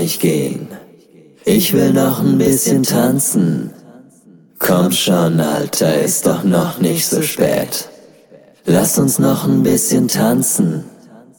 nicht gehen. Ich will noch ein bisschen tanzen. Komm schon, Alter, ist doch noch nicht so spät. Lass uns noch ein bisschen tanzen.